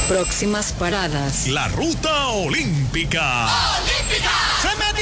Próximas paradas. La ruta olímpica. ¡Olímpica! ¡Se metió!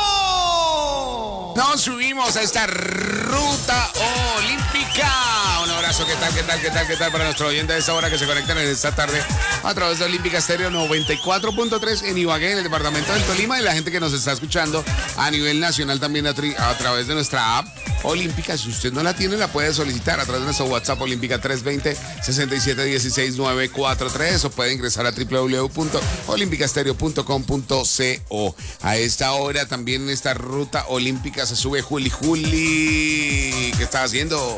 Nos subimos a esta ruta olímpica. Un abrazo, ¿qué tal para nuestros oyentes de esta hora que se conectan en esta tarde a través de Olímpica Estéreo 94.3 en Ibagué, en el departamento del Tolima, y la gente que nos está escuchando a nivel nacional también a través de nuestra app Olímpica. Si usted no la tiene, la puede solicitar a través de nuestro WhatsApp Olímpica 320-6716-943 o puede ingresar a www.olimpicastereo.com.co. A esta hora también en esta ruta olímpica se sube Juli. ¿Qué está haciendo?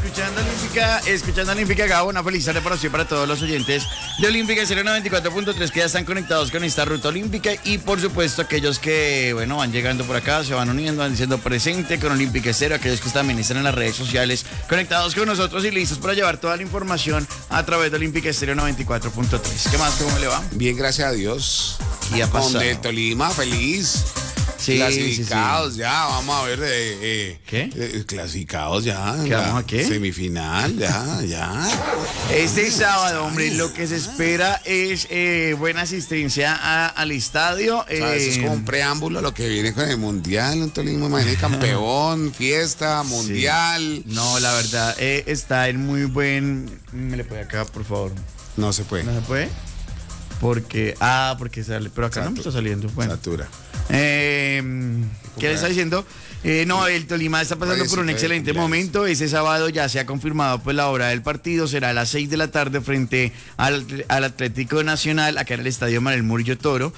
Escuchando Olímpica, Gabo, una feliz tarde para todos los oyentes de Olímpica Estéreo 94.3 que ya están conectados con esta ruta olímpica, y por supuesto aquellos que, van llegando por acá, se van uniendo, van diciendo presente con Olímpica Estéreo, aquellos que también están en las redes sociales conectados con nosotros y listos para llevar toda la información a través de Olímpica Estéreo 94.3. ¿Qué más? ¿Cómo le va? Bien, gracias a Dios. Y ha pasado. Con el Tolima, feliz. Sí, clasificados sí. ya, vamos a ver ¿Qué? Clasificados ya. ¿Qué vamos a qué? Semifinal, ya. Este sábado, hombre, lo que se espera es buena asistencia al estadio. Eso es como un preámbulo a lo que viene con el Mundial, un Tolima, imagínate, campeón, fiesta, Mundial. Sí. No, la verdad, está en muy buen... ¿Me le puede acá, por favor? No se puede. ¿No se puede? Porque sale, pero acá no me está saliendo. Bueno. Satura. ¿Qué le está diciendo? No, el Tolima está pasando por un excelente momento. Ese sábado ya se ha confirmado pues la hora del partido. Será a las 6 de la tarde frente al Atlético Nacional, acá en el Estadio Manuel Murillo Toro.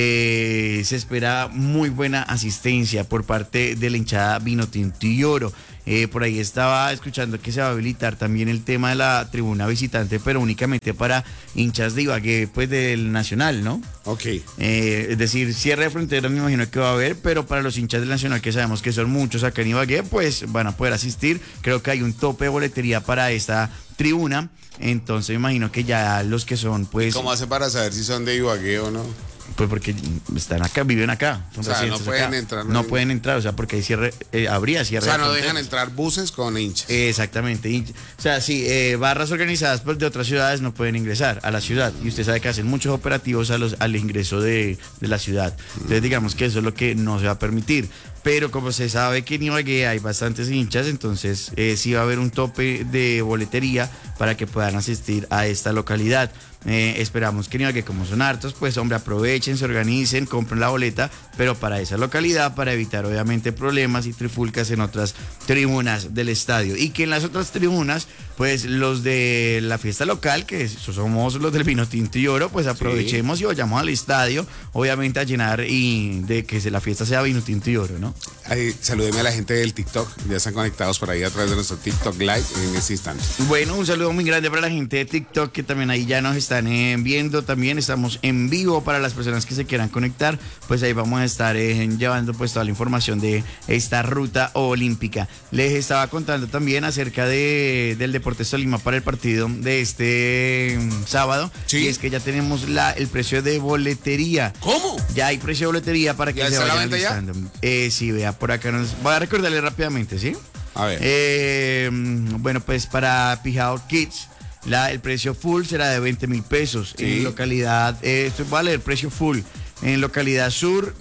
Se espera muy buena asistencia por parte de la hinchada Vinotinto y Oro. Por ahí estaba escuchando que se va a habilitar también el tema de la tribuna visitante, pero únicamente para hinchas de Ibagué, pues del Nacional, ¿no? Ok. Es decir, cierre de fronteras me imagino que va a haber, pero para los hinchas del Nacional, que sabemos que son muchos acá en Ibagué, pues van a poder asistir. Creo que hay un tope de boletería para esta tribuna, entonces me imagino que ya los que son, pues... ¿Cómo hace para saber si son de Ibagué o no? Pues porque están acá, viven acá. Son no pueden acá. entrar. No pueden entrar, o sea, porque hay habría cierre. O sea, de no fronteras. dejan entrar buses con hinchas. Exactamente. O sea, sí, barras organizadas pues, de otras ciudades no pueden ingresar a la ciudad. Y usted sabe que hacen muchos operativos al ingreso de la ciudad. Entonces, digamos que eso es lo que no se va a permitir. Pero como se sabe que en Ibagué hay bastantes hinchas, entonces sí va a haber un tope de boletería para que puedan asistir a esta localidad. Esperamos que en Ibagué, como son hartos, pues hombre, aprovechen, se organicen, compren la boleta, pero para esa localidad, para evitar obviamente problemas y trifulcas en otras tribunas del estadio. Y que en las otras tribunas, pues los de la fiesta local, que somos los del Vinotinto y Oro, pues aprovechemos y vayamos al estadio, obviamente a llenar y de que la fiesta sea Vinotinto y Oro, ¿no? Saludeme a la gente del TikTok, ya están conectados por ahí a través de nuestro TikTok Live en este instante. Bueno, un saludo muy grande para la gente de TikTok que también ahí ya nos están viendo, también estamos en vivo para las personas que se quieran conectar, pues ahí vamos a estar llevando pues toda la información de esta ruta olímpica. Les estaba contando también acerca del Deportes Tolima para el partido de este sábado, y es que ya tenemos el precio de boletería. ¿Cómo? Ya hay precio de boletería para que se vayan alistando. Sí, vea, por acá voy a recordarle rápidamente, ¿sí? A ver. Bueno, pues para Pijao Kids, el precio full será de 20,000 pesos. Sí. En localidad, esto vale el precio full. En localidad sur,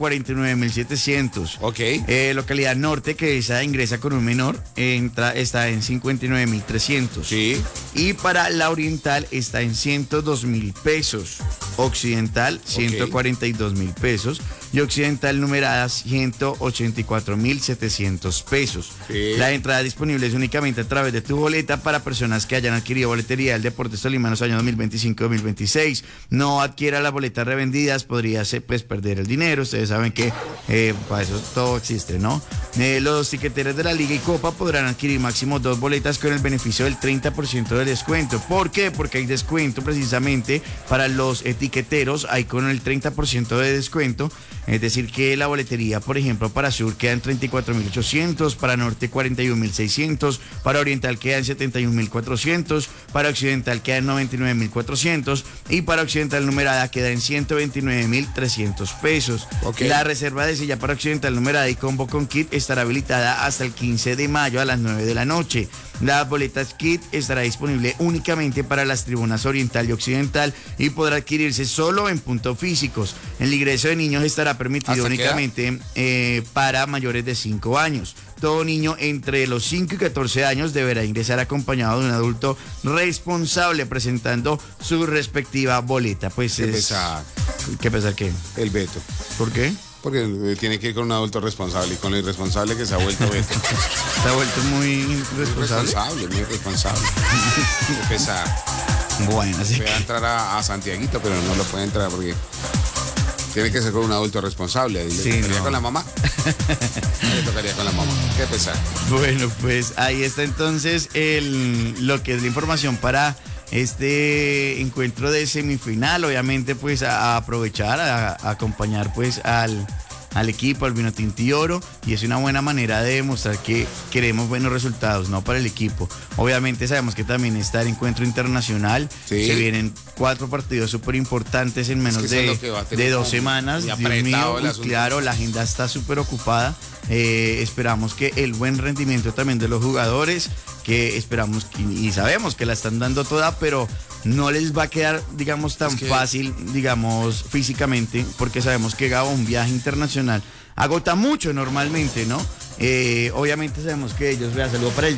49,700. Ok. Localidad norte, que esa ingresa con un menor, está en 59,300. Sí. Y para la oriental está en 102,000 pesos. Occidental, 142,000 pesos. Y occidental numerada, 184,700 pesos. Sí. La entrada disponible es únicamente a través de tu boleta para personas que hayan adquirido boletería del Deportes Tolima en los años 2025-2026. No adquiera las boletas revendidas, podría pues perder el dinero. Ustedes saben que para eso todo existe, ¿no? Los tiqueteros de la Liga y Copa podrán adquirir máximo 2 boletas con el beneficio del 30% de descuento. ¿Por qué? Porque hay descuento precisamente para los etiqueteros, hay con el 30% de descuento. Es decir, que la boletería, por ejemplo, para Sur queda en 34,800, para Norte 41,600, para Oriental queda en 71,400, para Occidental queda en 99.400 y para Occidental numerada queda en 129.300 pesos. Okay. La reserva de silla para Occidental numerada y combo con kit estará habilitada hasta el 15 de mayo a las 9 de la noche. Las boletas kit estará disponible únicamente para las tribunas Oriental y Occidental y podrá adquirirse solo en puntos físicos. El ingreso de niños estará permitido únicamente para mayores de 5 años. Todo niño entre los 5 y 14 años deberá ingresar acompañado de un adulto responsable presentando su respectiva boleta. Pues ¿Qué pesa? ¿Qué pesa qué? El Beto. ¿Por qué? Porque tiene que ir con un adulto responsable y con lo irresponsable que se ha vuelto Beto. Se ha vuelto muy responsable. Muy responsable. Qué pesar. Bueno, así Voy a entrar a Santiaguito, pero no lo puede entrar porque tiene que ser con un adulto responsable. Sí, ¿Le tocaría no. con la mamá? Le tocaría con la mamá. Qué pesar. Bueno, pues ahí está entonces lo que es la información para este encuentro de semifinal. Obviamente pues a aprovechar, a acompañar pues al equipo, al Vinotinto y Oro, y es una buena manera de demostrar que queremos buenos resultados, ¿no? Para el equipo. Obviamente sabemos que también está el encuentro internacional, Sí. se vienen 4 partidos súper importantes en menos Es que eso es lo que va a tener de 2 como semanas. muy Dios apretado mío, el asunto. claro, la agenda está súper ocupada. Esperamos que el buen rendimiento también de los jugadores, que esperamos y sabemos que la están dando toda, pero no les va a quedar, digamos, tan fácil, digamos, físicamente, porque sabemos que Gabo, un viaje internacional, agota mucho normalmente, ¿no? Obviamente sabemos que ellos, vea, saludo para el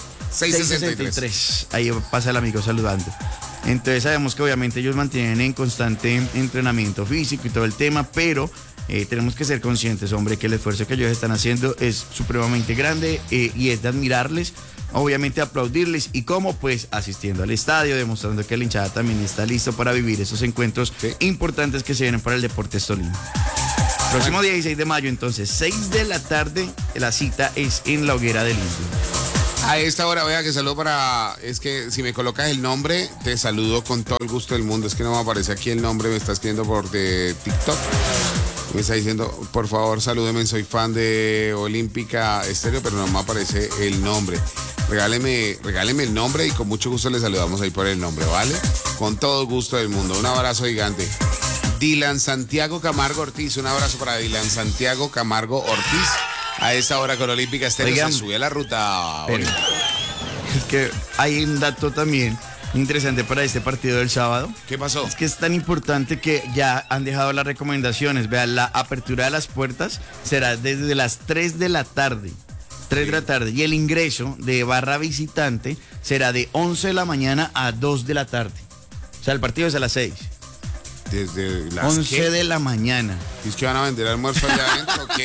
T663. Ahí pasa el amigo saludando. Entonces sabemos que obviamente ellos mantienen en constante entrenamiento físico y todo el tema, pero tenemos que ser conscientes, hombre, que el esfuerzo que ellos están haciendo es supremamente grande y es de admirarles, obviamente aplaudirles y cómo, pues asistiendo al estadio, demostrando que la hinchada también está listo para vivir esos encuentros importantes que se vienen para el Deportes Tolima. Próximo 16 de mayo, entonces, 6 de la tarde, la cita es en la Hoguera del Indio. A esta hora, vea que saludo para... Es que si me colocas el nombre, te saludo con todo el gusto del mundo. Es que no me aparece aquí el nombre, me está escribiendo por de TikTok. Me está diciendo, por favor, salúdeme, soy fan de Olímpica Estéreo, pero no me aparece el nombre. Regáleme el nombre y con mucho gusto le saludamos ahí por el nombre, ¿vale? Con todo el gusto del mundo. Un abrazo gigante. Dylan Santiago Camargo Ortiz, un abrazo para Dylan Santiago Camargo Ortiz. A esta hora con Olímpica Estéreo Oigan, se sube a la ruta. Pero, es que hay un dato también interesante para este partido del sábado. ¿Qué pasó? Es que es tan importante que ya han dejado las recomendaciones. Vean, la apertura de las puertas será desde las 3 de la tarde. 3 de la tarde. Y el ingreso de barra visitante será de 11 de la mañana a 2 de la tarde. O sea, el partido es a las 6. Desde las 11 de la mañana. ¿Es que van a vender almuerzo allá adentro o qué?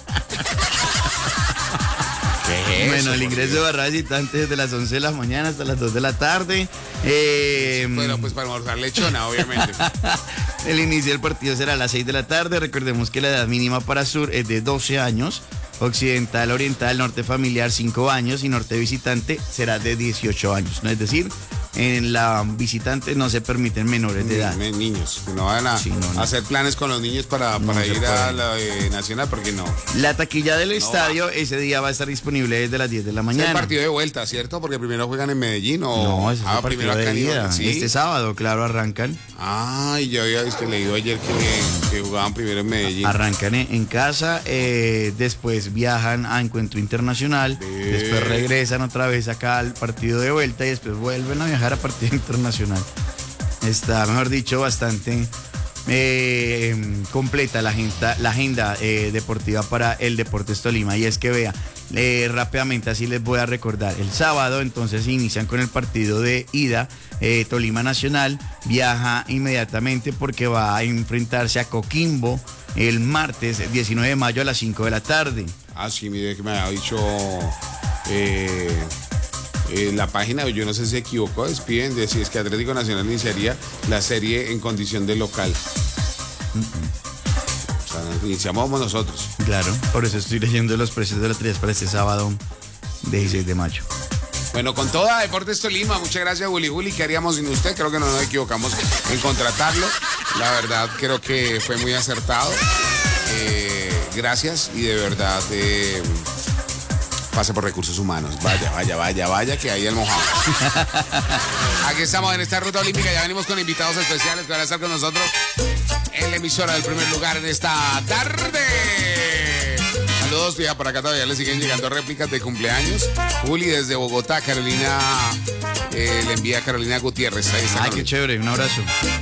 ¿Qué es Bueno, eso, el ingreso de barra visitante desde las 11 de la mañana hasta las 2 de la tarde. Bueno, pues para almorzar lechona, obviamente. El inicio del partido será a las 6 de la tarde. Recordemos que la edad mínima para sur es de 12 años. Occidental, oriental, norte familiar 5 años y norte visitante será de 18 años. ¿No? Es decir, en la visitante no se permiten menores de edad. Niños, que no van a hacer planes con los niños para ir a la nacional, porque no. La taquilla del estadio ese día va a estar disponible desde las 10 de la mañana. Es el partido de vuelta, ¿cierto? Porque primero juegan en Medellín o... No, ese es el partido primero acá de en ida. ¿Sí? Este sábado, claro, arrancan. Ay, yo había leído ayer que jugaban primero en Medellín. Arrancan en casa, después viajan a encuentro internacional, después regresan otra vez acá al partido de vuelta y después vuelven a viajar a partido internacional. Está, mejor dicho, bastante completa la agenda deportiva para el Deportes Tolima. Y es que vea, rápidamente así les voy a recordar. El sábado entonces inician con el partido de ida. Tolima Nacional viaja inmediatamente porque va a enfrentarse a Coquimbo el martes 19 de mayo a las 5 de la tarde. Ah, sí, mire que me había dicho la página, yo no sé si se equivocó, despiden de si es que Atlético Nacional iniciaría la serie en condición de local. O sea, iniciamos nosotros. Claro, por eso estoy leyendo los precios de las loterías para este sábado 16 de mayo. Bueno, con toda Deportes Tolima, muchas gracias, Juli. ¿Qué haríamos sin usted? Creo que no nos equivocamos en contratarlo. La verdad, creo que fue muy acertado. Gracias y de verdad pase por recursos humanos. Vaya, que ahí el mojado. Aquí estamos en esta ruta olímpica, ya venimos con invitados especiales que van a estar con nosotros en la emisora del primer lugar en esta tarde. Saludos, ya por acá todavía le siguen llegando réplicas de cumpleaños. Juli desde Bogotá, Carolina, le envía a Carolina Gutiérrez. Ahí está, Ay, qué chévere, un abrazo.